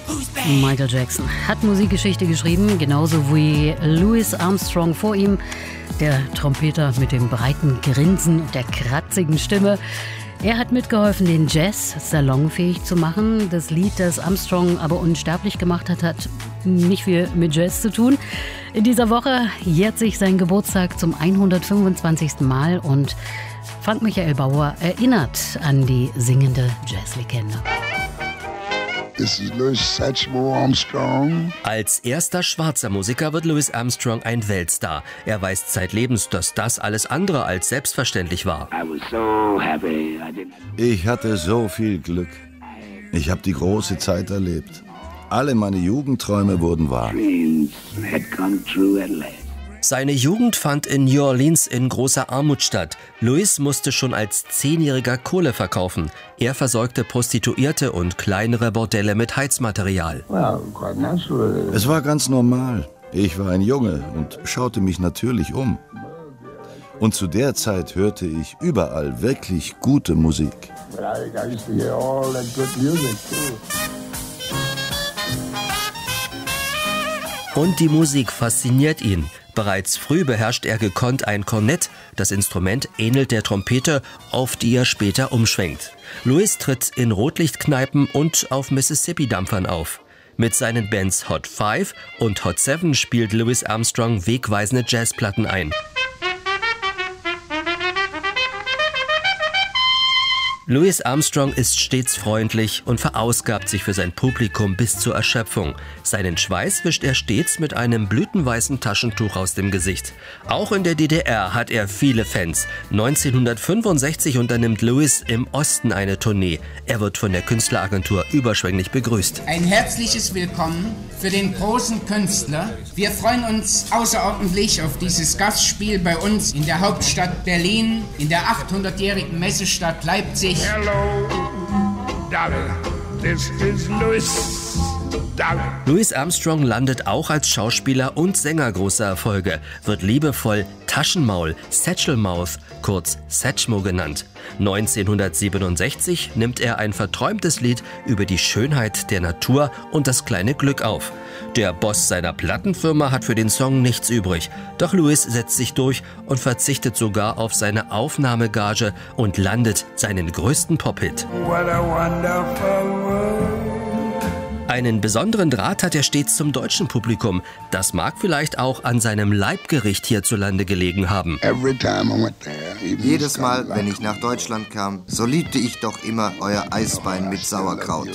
Michael Jackson hat Musikgeschichte geschrieben, genauso wie Louis Armstrong vor ihm. Der Trompeter mit dem breiten Grinsen und der kratzigen Stimme. Er hat mitgeholfen, den Jazz salonfähig zu machen. Das Lied, das Armstrong aber unsterblich gemacht hat, hat nicht viel mit Jazz zu tun. In dieser Woche jährt sich sein Geburtstag zum 125. Mal und Frank Michael Bauer erinnert an die singende Jazzlegende. This is Louis Satchmo Armstrong. Als erster schwarzer Musiker wird Louis Armstrong ein Weltstar. Er weiß zeitlebens, dass das alles andere als selbstverständlich war. Ich hatte so viel Glück. Ich habe die große Zeit erlebt. Alle meine Jugendträume wurden wahr. Seine Jugend fand in New Orleans in großer Armut statt. Louis musste schon als 10-Jähriger Kohle verkaufen. Er versorgte Prostituierte und kleinere Bordelle mit Heizmaterial. Es war ganz normal. Ich war ein Junge und schaute mich natürlich um. Und zu der Zeit hörte ich überall wirklich gute Musik. Und die Musik fasziniert ihn. Bereits früh beherrscht er gekonnt ein Kornett. Das Instrument ähnelt der Trompete, auf die er später umschwenkt. Louis tritt in Rotlichtkneipen und auf Mississippi-Dampfern auf. Mit seinen Bands Hot 5 und Hot 7 spielt Louis Armstrong wegweisende Jazzplatten ein. Louis Armstrong ist stets freundlich und verausgabt sich für sein Publikum bis zur Erschöpfung. Seinen Schweiß wischt er stets mit einem blütenweißen Taschentuch aus dem Gesicht. Auch in der DDR hat er viele Fans. 1965 unternimmt Louis im Osten eine Tournee. Er wird von der Künstleragentur überschwänglich begrüßt. Ein herzliches Willkommen für den großen Künstler. Wir freuen uns außerordentlich auf dieses Gastspiel bei uns in der Hauptstadt Berlin, in der 800-jährigen Messestadt Leipzig. Hello, darling. This is Louis. Louis Armstrong landet auch als Schauspieler und Sänger große Erfolge, wird liebevoll Taschenmaul, Satchel Mouth, kurz Satchmo genannt. 1967 nimmt er ein verträumtes Lied über die Schönheit der Natur und das kleine Glück auf. Der Boss seiner Plattenfirma hat für den Song nichts übrig. Doch Louis setzt sich durch und verzichtet sogar auf seine Aufnahmegage und landet seinen größten Pop-Hit. What a wonderful world. Einen besonderen Draht hat er stets zum deutschen Publikum. Das mag vielleicht auch an seinem Leibgericht hierzulande gelegen haben. Jedes Mal, wenn ich nach Deutschland kam, so liebte ich doch immer euer Eisbein mit Sauerkraut.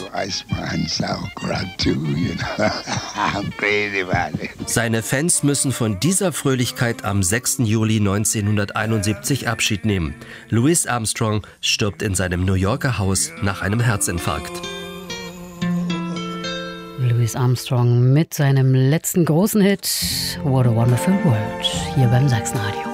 Seine Fans müssen von dieser Fröhlichkeit am 6. Juli 1971 Abschied nehmen. Louis Armstrong stirbt in seinem New Yorker Haus nach einem Herzinfarkt. Louis Armstrong mit seinem letzten großen Hit What a Wonderful World hier beim Sachsenradio.